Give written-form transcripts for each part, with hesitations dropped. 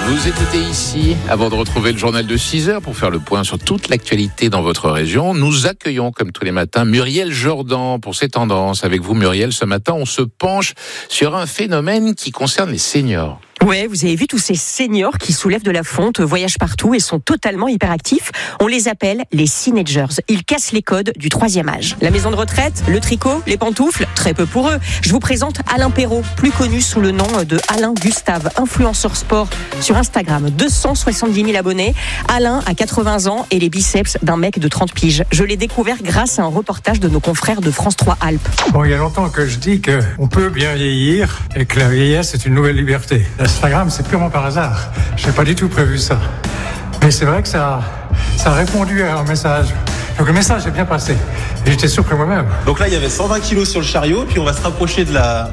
Vous écoutez ici, avant de retrouver le journal de 6h pour faire le point sur toute l'actualité dans votre région. Nous accueillons, comme tous les matins, Muriel Jourdan pour ses tendances. Avec vous, Muriel, ce matin, on se penche sur un phénomène qui concerne les seniors. Ouais, vous avez vu tous ces seniors qui soulèvent de la fonte, voyagent partout et sont totalement hyperactifs. On les appelle les teenagers. Ils cassent les codes du 3e âge. La maison de retraite, le tricot, les pantoufles, très peu pour eux. Je vous présente Alain Perrault, plus connu sous le nom de Alain Gustave, influenceur sport sur Instagram. 270 000 abonnés. Alain a 80 ans et les biceps d'un mec de 30 piges. Je l'ai découvert grâce à un reportage de nos confrères de France 3 Alpes. Bon, il y a longtemps que je dis qu'on peut bien vieillir et que la vieillesse est une nouvelle liberté. Instagram, c'est purement par hasard. Je n'ai pas du tout prévu ça. Mais c'est vrai que ça a répondu à un message. Donc le message est bien passé. Et j'étais surpris moi-même. Donc là, il y avait 120 kilos sur le chariot, puis on va se rapprocher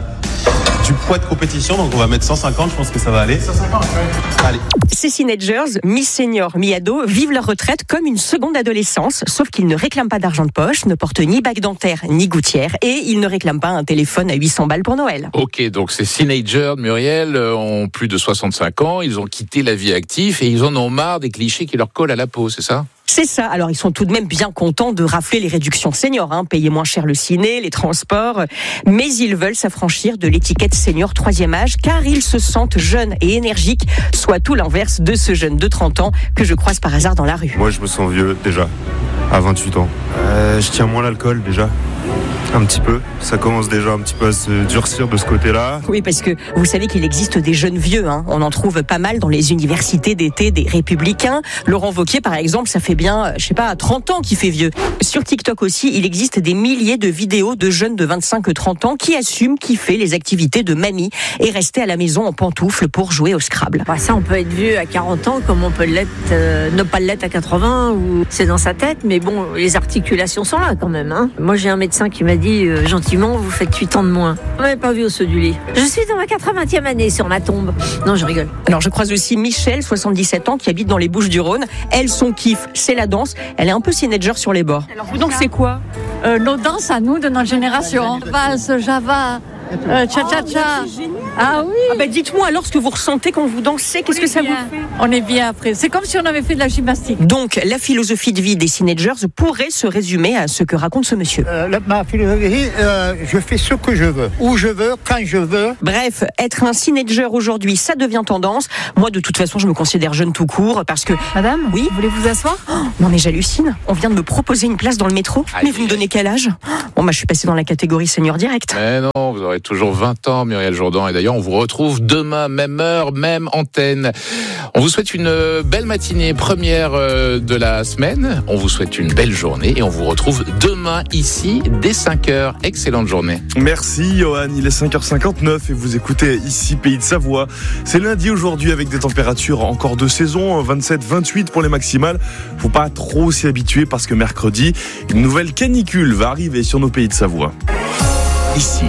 du poids de compétition, donc on va mettre 150, je pense que ça va aller. 150, oui. Allez. Ces teenagers, mi-seniors, mi-ados, vivent leur retraite comme une seconde adolescence, sauf qu'ils ne réclament pas d'argent de poche, ne portent ni bague dentaire, ni gouttière, et ils ne réclament pas un téléphone à 800 balles pour Noël. Ok, donc ces teenagers, Muriel, ont plus de 65 ans, ils ont quitté la vie active et ils en ont marre des clichés qui leur collent à la peau, c'est ça ? C'est ça. Alors, ils sont tout de même bien contents de rafler les réductions seniors, payer moins cher le ciné, les transports. Mais ils veulent s'affranchir de l'étiquette senior 3e âge, car ils se sentent jeunes et énergiques, soit tout l'inverse de ce jeune de 30 ans que je croise par hasard dans la rue. Moi, je me sens vieux, déjà, à 28 ans. Je tiens moins l'alcool, déjà. Un petit peu. Ça commence déjà un petit peu à se durcir de ce côté-là. Oui, parce que vous savez qu'il existe des jeunes vieux. On en trouve pas mal dans les universités d'été des Républicains. Laurent Wauquiez, par exemple, ça fait bien, 30 ans qu'il fait vieux. Sur TikTok aussi, il existe des milliers de vidéos de jeunes de 25-30 ans qui assument kiffer les activités de mamie et rester à la maison en pantoufles pour jouer au Scrabble. Ça, on peut être vieux à 40 ans comme on peut l'être, ne pas l'être à 80, ou c'est dans sa tête, mais bon, les articulations sont là quand même. Moi, j'ai un médecin qui m'a dit gentiment, vous faites 8 ans de moins. On m'avait pas vu au saut du lit. Je suis dans ma 80e année sur ma tombe. Non, je rigole. Alors, je croise aussi Michel, 77 ans, qui habite dans les Bouches-du-Rhône. Elle, son kiff, c'est la danse. Elle est un peu teenager sur les bords. Alors, vous, donc, c'est quoi nos danses à nous, de notre génération? Basse, Java, cha-cha-cha. Ah oui. Dites-moi alors ce que vous ressentez quand vous dansez. Qu'est-ce que ça vous fait? On est bien après. C'est comme si on avait fait de la gymnastique. Donc, la philosophie de vie des teenagers pourrait se résumer à ce que raconte ce monsieur. Ma philosophie, je fais ce que je veux, où je veux, quand je veux. Bref, être un teenager aujourd'hui, ça devient tendance. Moi, de toute façon, je me considère jeune tout court parce que... Madame, oui, voulez vous asseoir? Non mais j'hallucine. On vient de me proposer une place dans le métro. Mais vous me donnez quel âge? Bon, je suis passée dans la catégorie senior direct. Mais non, vous aurez toujours 20 ans, Muriel Jourdan. Et d'ailleurs, on vous retrouve demain, même heure, même antenne. On vous souhaite une belle matinée, première de la semaine. On vous souhaite une belle journée et on vous retrouve demain ici dès 5h. Excellente journée. Merci Johan, il est 5h59 et vous écoutez ici Pays de Savoie. C'est lundi aujourd'hui avec des températures encore de saison, 27-28 pour les maximales. Faut pas trop s'y habituer parce que mercredi, une nouvelle canicule va arriver sur nos Pays de Savoie. Ici,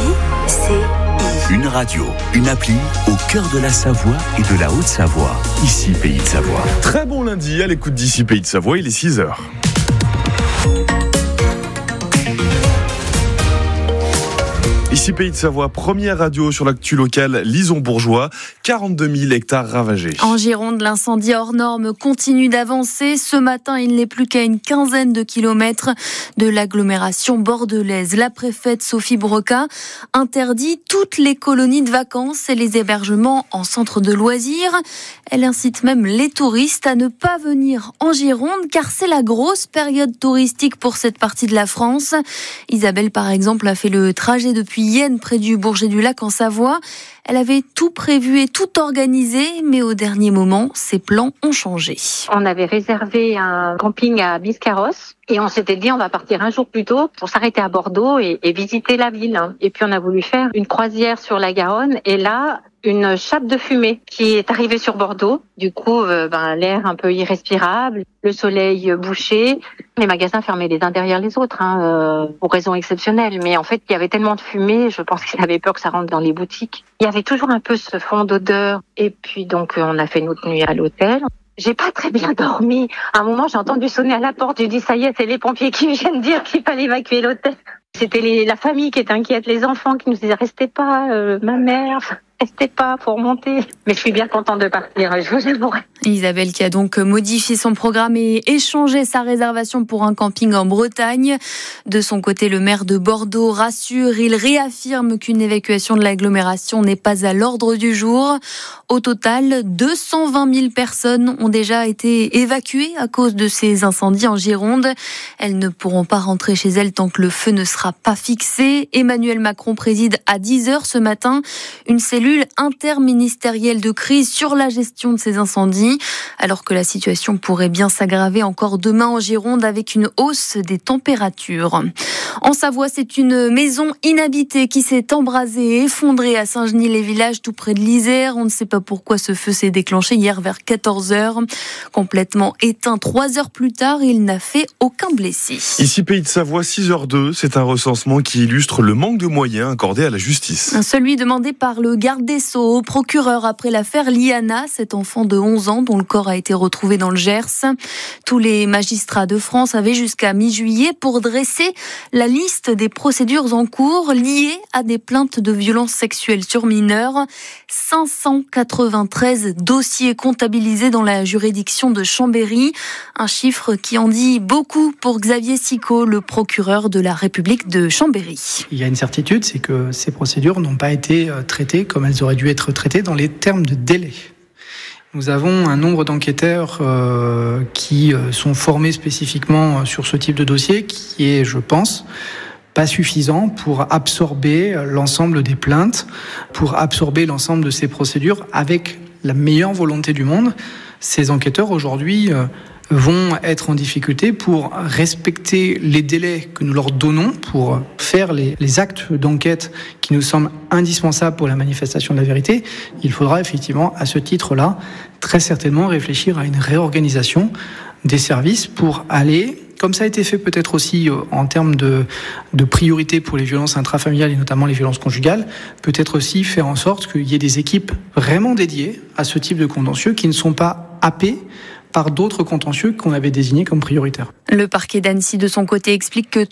une radio, une appli au cœur de la Savoie et de la Haute-Savoie. Ici, Pays de Savoie. Très bon lundi à l'écoute d'ici Pays de Savoie, il est 6h. Ici Pays de Savoie, première radio sur l'actu locale Lison-Bourgeois, 42 000 hectares ravagés. En Gironde, l'incendie hors norme continue d'avancer. Ce matin, il n'est plus qu'à une quinzaine de kilomètres de l'agglomération bordelaise. La préfète Sophie Broca interdit toutes les colonies de vacances et les hébergements en centre de loisirs. Elle incite même les touristes à ne pas venir en Gironde car c'est la grosse période touristique pour cette partie de la France. Isabelle, par exemple, a fait le trajet depuis Yenne, près du Bourget-du-Lac en Savoie. Elle avait tout prévu et tout organisé, mais au dernier moment, ses plans ont changé. On avait réservé un camping à Biscarrosse et on s'était dit on va partir un jour plus tôt pour s'arrêter à Bordeaux et visiter la ville. Et puis on a voulu faire une croisière sur la Garonne et là, une chape de fumée qui est arrivée sur Bordeaux. Du coup, l'air un peu irrespirable, le soleil bouché, les magasins fermés les uns derrière les autres, pour raisons exceptionnelles. Mais en fait, il y avait tellement de fumée, je pense qu'il avait peur que ça rentre dans les boutiques. Il y avait toujours un peu ce fond d'odeur. Et puis donc, on a fait notre nuit à l'hôtel. J'ai pas très bien dormi. À un moment, j'ai entendu sonner à la porte. J'ai dit, ça y est, c'est les pompiers qui viennent dire qu'il fallait évacuer l'hôtel. C'était la famille qui était inquiète, les enfants qui nous disaient, restez pas, ma mère. restez pas, faut remonter. Mais je suis bien contente de partir, je vous avouerai. Isabelle qui a donc modifié son programme et échangé sa réservation pour un camping en Bretagne. De son côté, le maire de Bordeaux rassure, il réaffirme qu'une évacuation de l'agglomération n'est pas à l'ordre du jour. Au total, 220 000 personnes ont déjà été évacuées à cause de ces incendies en Gironde. Elles ne pourront pas rentrer chez elles tant que le feu ne sera pas fixé. Emmanuel Macron préside à 10h ce matin une cellule interministérielle de crise sur la gestion de ces incendies, alors que la situation pourrait bien s'aggraver encore demain en Gironde avec une hausse des températures. En Savoie, c'est une maison inhabitée qui s'est embrasée et effondrée à Saint-Genis-les-Villages, tout près de l'Isère. On ne sait pas pourquoi ce feu s'est déclenché hier vers 14h. Complètement éteint 3 heures plus tard, il n'a fait aucun blessé. Ici, Pays de Savoie, 6h02, c'est un recensement qui illustre le manque de moyens accordés à la justice. Celui demandé par le garde des Sceaux au procureur après l'affaire Liana, cet enfant de 11 ans dont le corps a été retrouvé dans le Gers. Tous les magistrats de France avaient jusqu'à mi-juillet pour dresser la liste des procédures en cours liées à des plaintes de violences sexuelles sur mineurs. 593 dossiers comptabilisés dans la juridiction de Chambéry. Un chiffre qui en dit beaucoup pour Xavier Sicot, le procureur de la République de Chambéry. Il y a une certitude, c'est que ces procédures n'ont pas été traitées comme elles auraient dû être traitées dans les termes de délai. Nous avons un nombre d'enquêteurs qui sont formés spécifiquement sur ce type de dossier qui est, je pense, pas suffisant pour absorber l'ensemble des plaintes, pour absorber l'ensemble de ces procédures avec la meilleure volonté du monde. Ces enquêteurs aujourd'hui vont être en difficulté pour respecter les délais que nous leur donnons pour faire les actes d'enquête qui nous semblent indispensables pour la manifestation de la vérité. Il faudra effectivement, à ce titre-là, très certainement réfléchir à une réorganisation des services pour aller, comme ça a été fait peut-être aussi en termes de priorité pour les violences intrafamiliales et notamment les violences conjugales, peut-être aussi faire en sorte qu'il y ait des équipes vraiment dédiées à ce type de contentieux qui ne sont pas happées par d'autres contentieux qu'on avait désignés comme prioritaires. Le parquet d'Annecy, de son côté, explique que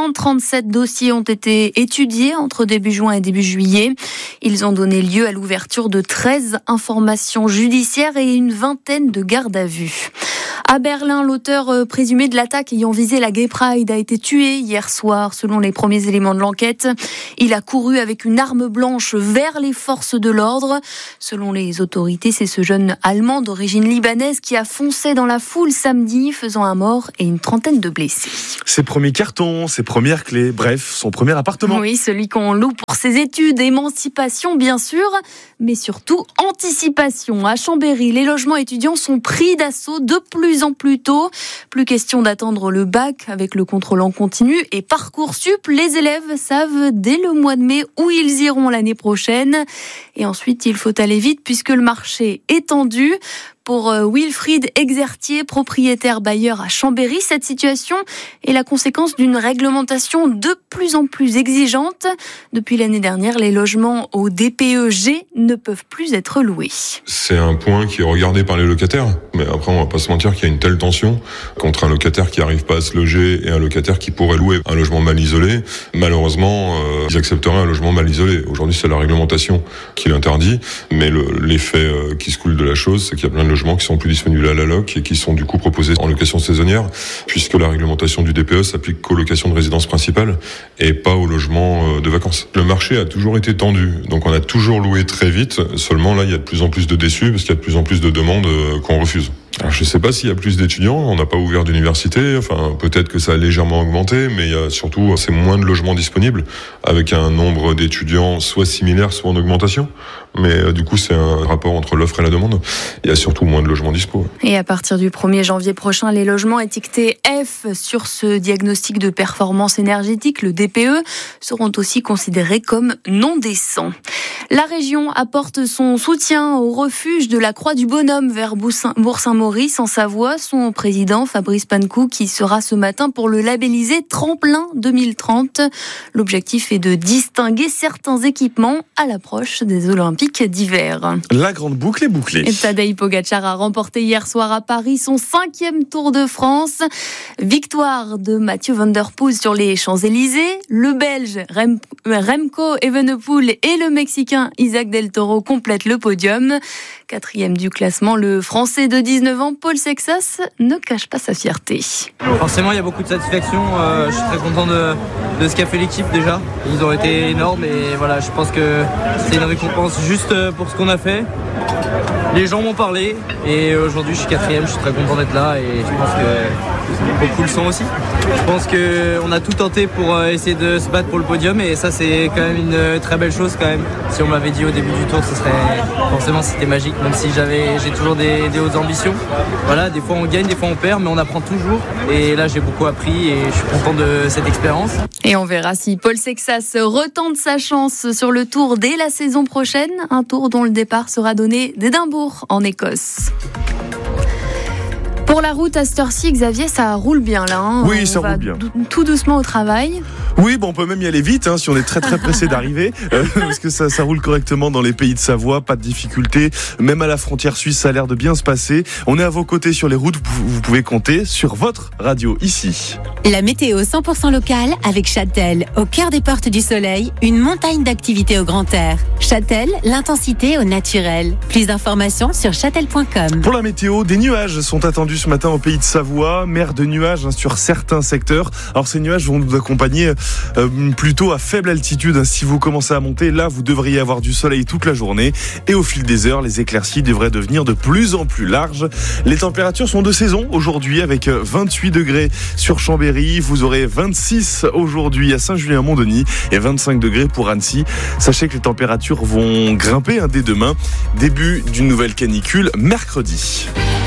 337 dossiers ont été étudiés entre début juin et début juillet. Ils ont donné lieu à l'ouverture de 13 informations judiciaires et une vingtaine de gardes à vue. À Berlin, l'auteur présumé de l'attaque ayant visé la Gay Pride a été tué hier soir, selon les premiers éléments de l'enquête. Il a couru avec une arme blanche vers les forces de l'ordre. Selon les autorités, c'est ce jeune Allemand d'origine libanaise qui a foncé dans la foule samedi, faisant un mort et une trentaine de blessés. Ses premiers cartons, ses premières clés, bref, son premier appartement. Oui, celui qu'on loue pour ses études, émancipation bien sûr, mais surtout anticipation. À Chambéry, les logements étudiants sont pris d'assaut de plus en plus tôt. Plus question d'attendre le bac avec le contrôle en continu et Parcoursup. Les élèves savent dès le mois de mai où ils iront l'année prochaine. Et ensuite, il faut aller vite puisque le marché est tendu. Pour Wilfried Exertier, propriétaire bailleur à Chambéry, cette situation est la conséquence d'une réglementation de plus en plus exigeante. Depuis l'année dernière, les logements au DPE-G ne peuvent plus être loués. C'est un point qui est regardé par les locataires, mais après on va pas se mentir qu'il y a une telle tension contre un locataire qui n'arrive pas à se loger et un locataire qui pourrait louer un logement mal isolé. Malheureusement, ils accepteraient un logement mal isolé. Aujourd'hui, c'est la réglementation qui l'interdit, mais l'effet qui se coule de la chose, c'est qu'il y a plein de logements qui sont plus disponibles à la loc et qui sont du coup proposés en location saisonnière, puisque la réglementation du DPE s'applique qu'aux locations de résidence principale et pas aux logements de vacances. Le marché a toujours été tendu, donc on a toujours loué très vite, seulement là il y a de plus en plus de déçus parce qu'il y a de plus en plus de demandes qu'on refuse. Alors je sais pas s'il y a plus d'étudiants, on n'a pas ouvert d'université, enfin peut-être que ça a légèrement augmenté, mais il y a surtout c'est moins de logements disponibles, avec un nombre d'étudiants soit similaire, soit en augmentation. Mais du coup c'est un rapport entre l'offre et la demande. Il y a surtout moins de logements dispo. Et à partir du 1er janvier prochain, les logements étiquetés F sur ce diagnostic de performance énergétique, le DPE, seront aussi considérés comme non décents. La région apporte son soutien au refuge de la Croix du Bonhomme vers Bourg-Saint-Maurice. Maurice en Savoie. Son président Fabrice Pancou qui sera ce matin pour le labelliser Tremplin 2030. L'objectif est de distinguer certains équipements à l'approche des Olympiques d'hiver. La grande boucle est bouclée. Et Tadej Pogačar a remporté hier soir à Paris son 5e Tour de France. Victoire de Mathieu Van Der Poel sur les Champs-Élysées. Le Belge Remco Evenepoel et le Mexicain Isaac Del Toro complètent le podium. 4e du classement, le Français de 19 ans, Paul Sexas, ne cache pas sa fierté. Forcément, il y a beaucoup de satisfaction. Je suis très content de ce qu'a fait l'équipe déjà. Ils ont été énormes et voilà, je pense que c'est une récompense juste pour ce qu'on a fait. Les gens m'ont parlé et aujourd'hui je suis 4e, je suis très content d'être là et je pense que beaucoup le sont aussi. Je pense qu'on a tout tenté pour essayer de se battre pour le podium et ça c'est quand même une très belle chose quand même. Si on m'avait dit au début du tour, ce serait forcément c'était magique, même si j'ai toujours des hautes ambitions. Voilà, des fois on gagne, des fois on perd, mais on apprend toujours et là j'ai beaucoup appris et je suis content de cette expérience. Et on verra si Paul Sexas retente sa chance sur le Tour dès la saison prochaine, un Tour dont le départ sera donné d'Édimbourg en Écosse. Pour la route à cette heure-ci, Xavier, ça roule bien là. Hein. Oui, ça roule bien. Tout doucement au travail. Oui, on peut même y aller vite si on est très très pressé d'arriver, parce que ça roule correctement dans les pays de Savoie, pas de difficulté. Même à la frontière suisse, ça a l'air de bien se passer. On est à vos côtés sur les routes, vous pouvez compter sur votre radio ici. La météo 100% locale avec Châtel, au cœur des portes du soleil, une montagne d'activités au grand air. Châtel, l'intensité au naturel. Plus d'informations sur châtel.com. Pour la météo, des nuages sont attendus ce matin au pays de Savoie, mer de nuages sur certains secteurs. Alors ces nuages vont nous accompagner plutôt à faible altitude. Si vous commencez à monter, là vous devriez avoir du soleil toute la journée et au fil des heures, les éclaircies devraient devenir de plus en plus larges. Les températures sont de saison aujourd'hui avec 28 degrés sur Chambéry, vous aurez 26 aujourd'hui à Saint-Julien-Mont-Denis et 25 degrés pour Annecy. Sachez que les températures vont grimper dès demain, début d'une nouvelle canicule mercredi.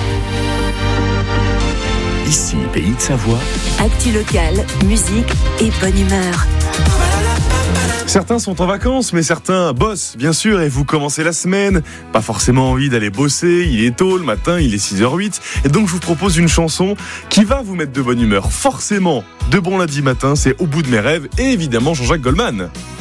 Ici, Pays de Savoie. Actu locale, musique et bonne humeur. Certains sont en vacances, mais certains bossent, bien sûr, et vous commencez la semaine. Pas forcément envie d'aller bosser, il est tôt le matin, il est 6h08. Et donc, je vous propose une chanson qui va vous mettre de bonne humeur. Forcément, de bon lundi matin, c'est Au bout de mes rêves, et évidemment Jean-Jacques Goldman.